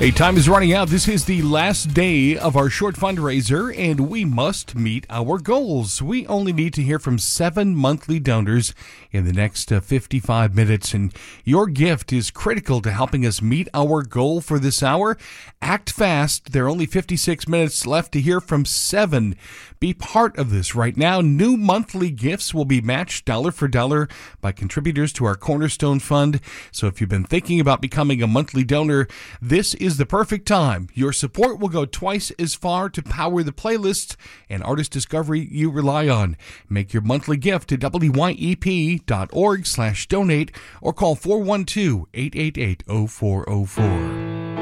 Hey, time is running out. This is the last day of our short fundraiser, and we must meet our goals. We only need to hear from 7 monthly donors in the next 55 minutes, and your gift is critical to helping us meet our goal for this hour. Act fast. There are only 56 minutes left to hear from 7. Be part of this right now. New monthly gifts will be matched dollar for dollar by contributors to our Cornerstone Fund. So if you've been thinking about becoming a monthly donor, this is the perfect time. Your support will go twice as far to power the playlists and artist discovery you rely on. Make your monthly gift to wyep.org/donate or call 412-888-0404.